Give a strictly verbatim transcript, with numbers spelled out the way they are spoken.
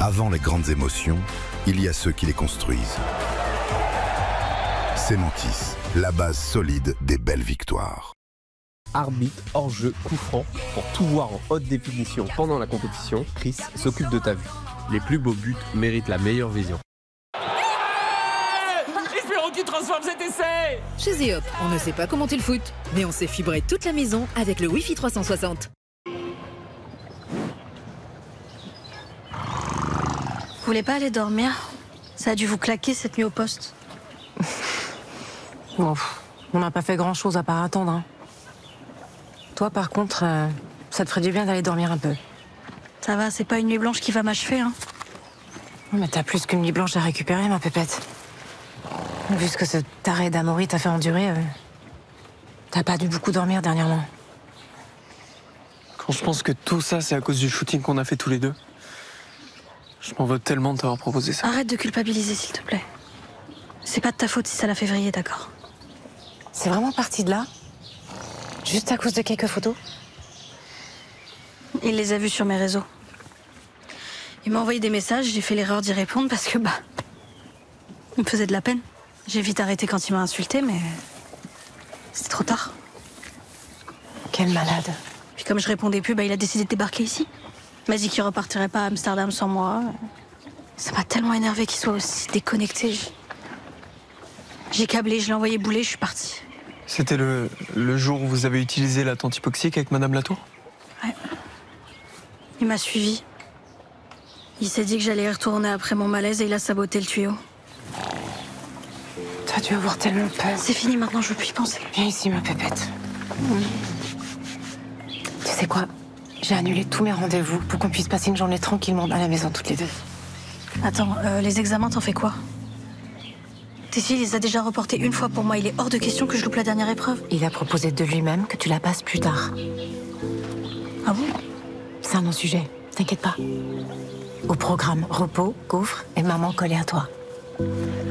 Avant les grandes émotions, il y a ceux qui les construisent. Cementis, la base solide des belles victoires. Arbitre, hors-jeu, coup franc, pour tout voir en haute définition pendant la compétition, Chris s'occupe de ta vue. Les plus beaux buts méritent la meilleure vision. Espérons qu'il transforme cet essai. Chez Zeop, on ne sait pas commenter le foot, mais on sait fibrer toute la maison avec le Wi-Fi trois cent soixante. Vous voulez pas aller dormir? Ça a dû vous claquer cette nuit au poste. Bon, on n'a pas fait grand-chose à part attendre. Hein. Toi, par contre, euh, ça te ferait du bien d'aller dormir un peu. Ça va, c'est pas une nuit blanche qui va m'achever, hein. Mais t'as plus qu'une nuit blanche à récupérer, ma pépette. Vu ce que ce taré d'Amaury t'a fait endurer, euh, t'as pas dû beaucoup dormir dernièrement. Quand je pense que tout ça, c'est à cause du shooting qu'on a fait tous les deux, je m'en veux tellement de t'avoir proposé ça. Arrête de culpabiliser, s'il te plaît. C'est pas de ta faute si ça l'a février, d'accord? C'est vraiment parti de là? Juste à cause de quelques photos? Il les a vues sur mes réseaux. Il m'a envoyé des messages, j'ai fait l'erreur d'y répondre parce que, bah... il me faisait de la peine. J'ai vite arrêté quand il m'a insulté, mais... c'était trop tard. Quel malade. Puis comme je répondais plus, bah il a décidé de débarquer ici. Il m'a dit qu'il repartirait pas à Amsterdam sans moi. Ça m'a tellement énervé qu'il soit aussi déconnecté. J'ai câblé, je l'ai envoyé bouler, je suis partie. C'était le, le jour où vous avez utilisé la tente hypoxique avec Madame Latour? Ouais. Il m'a suivi. Il s'est dit que j'allais y retourner après mon malaise et il a saboté le tuyau. T'as dû avoir tellement peur. C'est fini maintenant, je veux plus y penser. Viens ici, ma pépette. Mmh. Tu sais quoi? J'ai annulé tous mes rendez-vous pour qu'on puisse passer une journée tranquillement à la maison toutes les deux. Attends, euh, les examens, t'en fais quoi? Tessie, il les a déjà reportés une fois pour moi. Il est hors de question que je loupe la dernière épreuve. Il a proposé de lui-même que tu la passes plus tard. Ah bon? C'est un non-sujet, t'inquiète pas. Au programme, repos, gaufres et maman collée à toi.